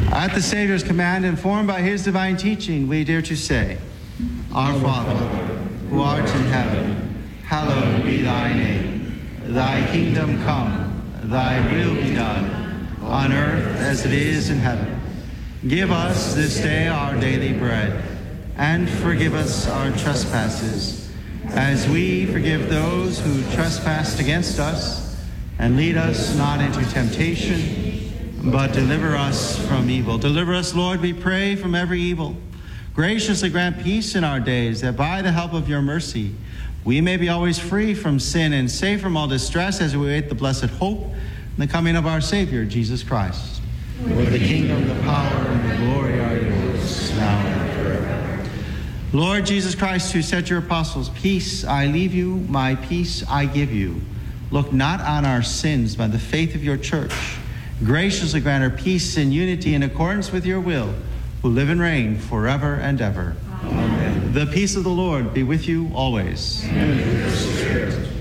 At the Savior's command, informed by his divine teaching, we dare to say, Our Father, who art in heaven, hallowed be thy name. Thy kingdom come, thy will be done, on earth as it is in heaven. Give us this day our daily bread, and forgive us our trespasses, as we forgive those who trespass against us. And lead us not into temptation, but deliver us from evil. Deliver us, Lord, we pray, from every evil. Graciously grant peace in our days, that by the help of your mercy, we may be always free from sin and safe from all distress as we await the blessed hope and the coming of our Savior, Jesus Christ. For the kingdom, the power, and the glory are yours, now and forever. Lord Jesus Christ, who said to your apostles, Peace I leave you, my peace I give you. Look not on our sins, but the faith of your church. Graciously grant her peace and unity in accordance with your will, who live and reign forever and ever. Amen. The peace of the Lord be with you always. And with your spirit.